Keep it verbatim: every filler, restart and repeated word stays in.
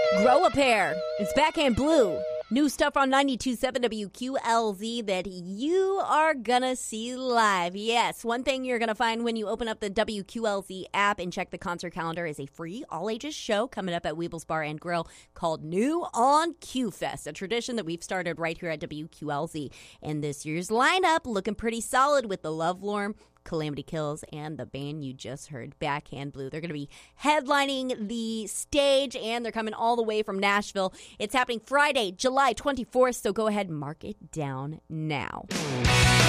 Grow a pair. It's Backhand Blue. New stuff on ninety-two point seven W Q L Z that you are going to see live. Yes, one thing you're going to find when you open up the W Q L Z app and check the concert calendar is a free all-ages show coming up at Weebles Bar and Grill called New on Q Fest, a tradition that we've started right here at W Q L Z. And this year's lineup looking pretty solid with the Lovelorn, Calamity Kills, and the band you just heard, Backhand Blue. They're going to be headlining the stage, and they're coming all the way from Nashville. It's happening Friday, July twenty-fourth, so go ahead and mark it down now.